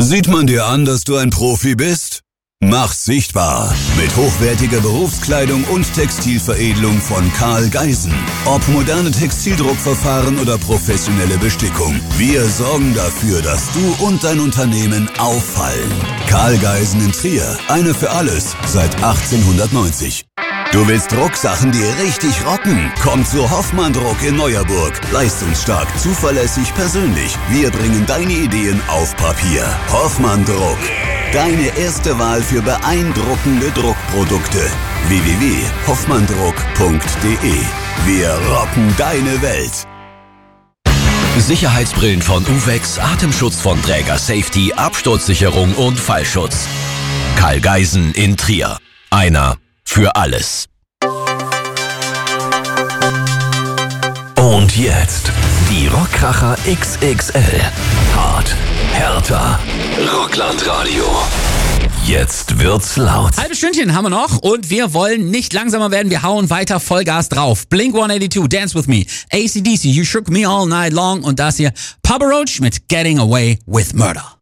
Sieht man dir an, dass du ein Profi bist? Mach's sichtbar mit hochwertiger Berufskleidung und Textilveredelung von Karl Geisen. Ob moderne Textildruckverfahren oder professionelle Bestickung, wir sorgen dafür, dass du und dein Unternehmen auffallen. Karl Geisen in Trier, eine für alles, seit 1890. Du willst Drucksachen, die richtig rocken? Komm zu Hoffmann Druck in Neuerburg. Leistungsstark, zuverlässig, persönlich. Wir bringen deine Ideen auf Papier. Hoffmann Druck. Deine erste Wahl für beeindruckende Druckprodukte. www.hoffmanndruck.de. Wir rocken deine Welt. Sicherheitsbrillen von Uvex, Atemschutz von Träger Safety, Absturzsicherung und Fallschutz. Karl Geisen in Trier. Einer für alles. Und jetzt die Rockkracher XXL. Hart, härter, Rocklandradio. Jetzt wird's laut. Halbes Stündchen haben wir noch und wir wollen nicht langsamer werden. Wir hauen weiter Vollgas drauf. Blink 182, Dance With Me. AC/DC, You Shook Me All Night Long. Und das hier Papa Roach mit Getting Away With Murder.